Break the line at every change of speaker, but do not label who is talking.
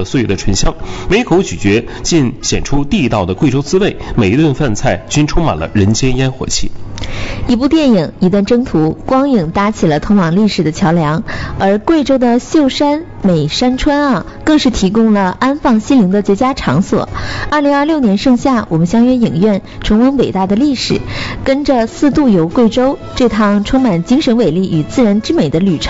了岁月的醇香，每口咀嚼尽显出地道的贵州滋味，每一顿饭菜均充满了人间烟火气。
一部电影，一段征途，光影搭起了通往历史的桥梁，而贵州的秀山美山川更是提供了安放心灵的绝佳场所。2026年盛夏，我们相约影院，重温伟大的历史，跟着4度游贵州，这趟充满精神伟力与自然之美的旅程